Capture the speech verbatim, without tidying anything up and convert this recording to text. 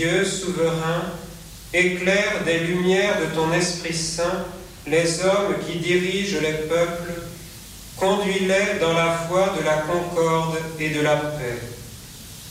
Dieu souverain, éclaire des lumières de ton Esprit Saint les hommes qui dirigent les peuples, conduis-les dans la voie de la concorde et de la paix.